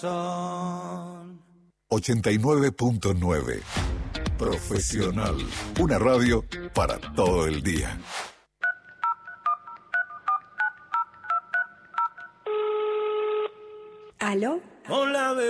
89.9 Profesional. Una radio para todo el día. ¿Aló? Hola, bebé.